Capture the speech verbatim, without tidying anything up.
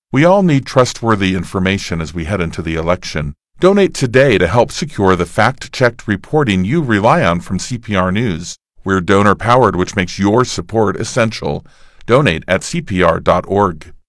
We all need trustworthy information as we head into the election. Donate today to help secure the fact-checked reporting you rely on from C P R News. We're donor-powered, which makes your support essential. Donate at C P R dot org.